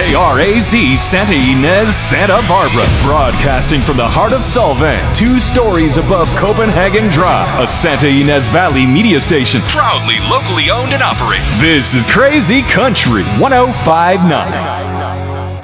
KRAZ Santa Ynez, Santa Barbara. Broadcasting from the heart of Solvang, 2 stories above Copenhagen Drive. A Santa Ynez Valley media station. Proudly locally owned and operated. This is Crazy Country 1059.